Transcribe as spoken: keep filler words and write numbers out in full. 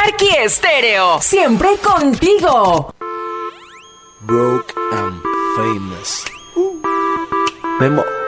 Marky Estéreo, siempre contigo. Broke and famous. Memo.